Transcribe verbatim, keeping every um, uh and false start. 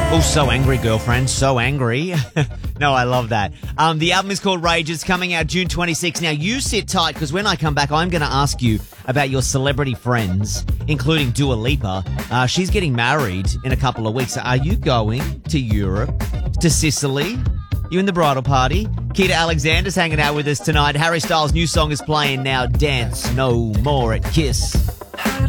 Oh, so angry, girlfriend. So angry. No, I love that. Um, the album is called Rage. It's coming out June twenty-sixth. Now, you sit tight, because when I come back, I'm going to ask you about your celebrity friends, including Dua Lipa. Uh, she's getting married in a couple of weeks. Are you going to Europe, to Sicily? You in the bridal party? Keita Alexander's hanging out with us tonight. Harry Styles' new song is playing now. Dance No More at Kiss.